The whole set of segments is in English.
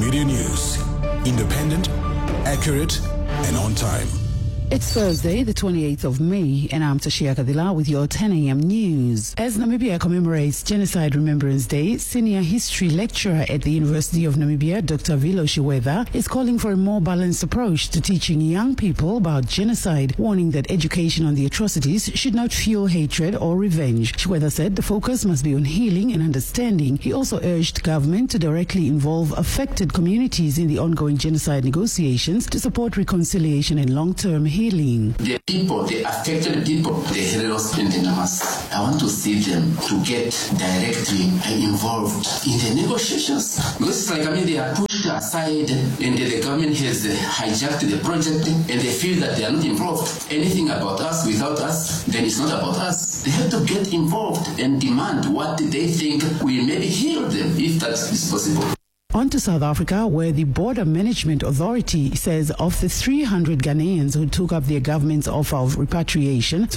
Media News. Independent, accurate, and on time. It's Thursday, the 28th of May, and I'm Tashia Kadila with your 10 a.m. news. As Namibia commemorates Genocide Remembrance Day, senior history lecturer at the University of Namibia, Dr. Vilo Shiweda, is calling for a more balanced approach to teaching young people about genocide, warning that education on the atrocities should not fuel hatred or revenge. Shiweda said the focus must be on healing and understanding. He also urged government to directly involve affected communities in the ongoing genocide negotiations to support reconciliation and long-term healing. The people, the affected people, the heroes in the Namas, I want to see them to get directly involved in the negotiations. Because it's like, they are pushed aside and the government has hijacked the project and they feel that they are not involved. Anything about us without us, then it's not about us. They have to get involved and demand what they think will maybe heal them, if that is possible. On to South Africa, where the Border Management Authority says of the 300 Ghanaians who took up their government's offer of repatriation,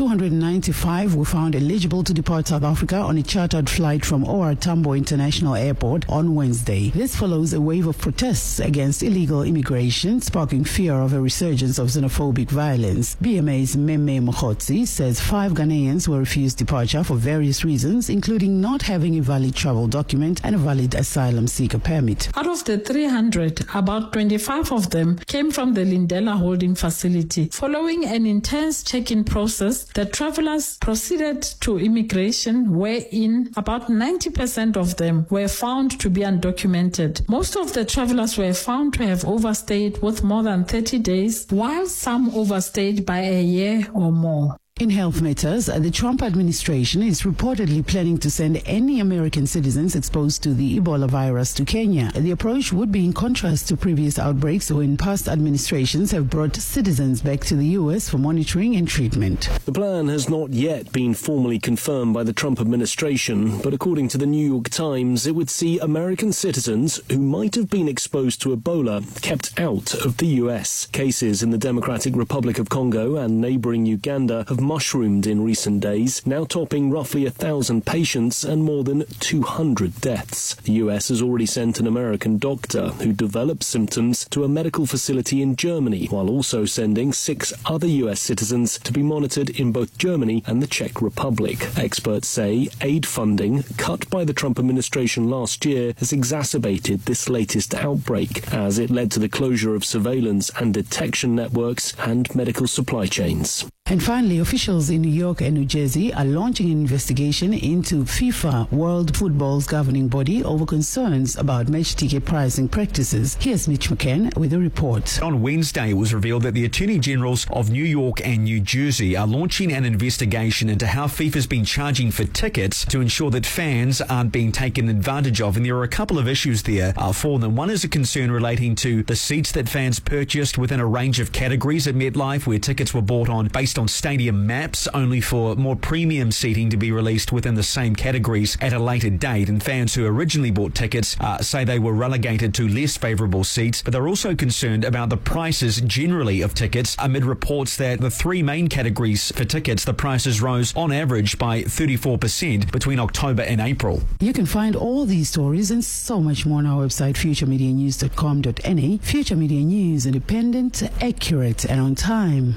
295 were found eligible to depart South Africa on a chartered flight from OR Tambo International Airport on Wednesday. This follows a wave of protests against illegal immigration, sparking fear of a resurgence of xenophobic violence. BMA's Meme Mokotsi says 5 Ghanaians were refused departure for various reasons, including not having a valid travel document and a valid asylum seeker permit. Out of the 300, about 25 of them came from the Lindela holding facility. Following an intense check-in process, the travelers proceeded to immigration, wherein about 90% of them were found to be undocumented. Most of the travelers were found to have overstayed with more than 30 days, while some overstayed by a year or more. In health matters, the Trump administration is reportedly planning to send any American citizens exposed to the Ebola virus to Kenya. The approach would be in contrast to previous outbreaks when past administrations have brought citizens back to the U.S. for monitoring and treatment. The plan has not yet been formally confirmed by the Trump administration, but according to the New York Times, it would see American citizens who might have been exposed to Ebola kept out of the U.S. Cases in the Democratic Republic of Congo and neighboring Uganda have mushroomed in recent days, now topping roughly 1,000 patients and more than 200 deaths. The US has already sent an American doctor who developed symptoms to a medical facility in Germany, while also sending 6 other US citizens to be monitored in both Germany and the Czech Republic. Experts say aid funding, cut by the Trump administration last year, has exacerbated this latest outbreak, as it led to the closure of surveillance and detection networks and medical supply chains. And finally, officials in New York and New Jersey are launching an investigation into FIFA, World Football's governing body, over concerns about match ticket pricing practices. Here's Mitch McCann with a report. On Wednesday, it was revealed that the Attorney Generals of New York and New Jersey are launching an investigation into how FIFA's been charging for tickets to ensure that fans aren't being taken advantage of. And there are a couple of issues there for them. One is a concern relating to the seats that fans purchased within a range of categories at MetLife, where tickets were bought on based on stadium maps, only for more premium seating to be released within the same categories at a later date. And fans who originally bought tickets say they were relegated to less favourable seats, but they're also concerned about the prices generally of tickets amid reports that the 3 main categories for tickets, the prices rose on average by 34% between October and April. You can find all these stories and so much more on our website, futuremedianews.com.na. Future Media News, independent, accurate, and on time.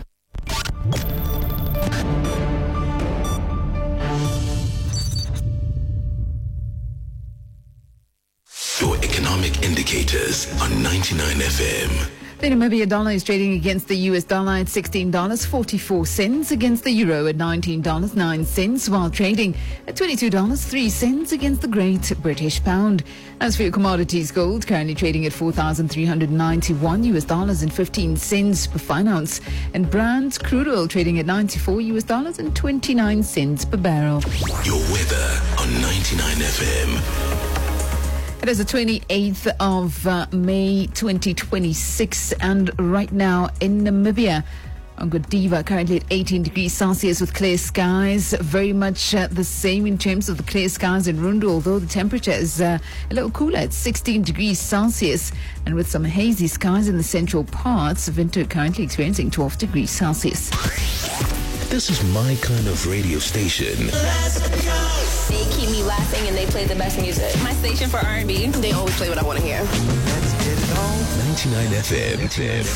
Your economic indicators on 99 FM. The Namibia dollar is trading against the US dollar at $16.44, against the euro at $19.09, while trading at $22.03 against the Great British Pound. As for your commodities, gold currently trading at $4,391 US dollars and 15 cents per fine ounce, and Brent crude oil trading at $94 US dollars and 29 cents per barrel. Your weather on 99 FM. It is the 28th of May 2026, and right now in Namibia, on Godiva, currently at 18 degrees Celsius with clear skies. Very much the same in terms of the clear skies in Rundu, although the temperature is a little cooler at 16 degrees Celsius, and with some hazy skies in the central parts. Vinter currently experiencing 12 degrees Celsius. This is my kind of radio station. They keep me laughing and they play the best music. My station for R&B. They always play what I want to hear. 99 FM.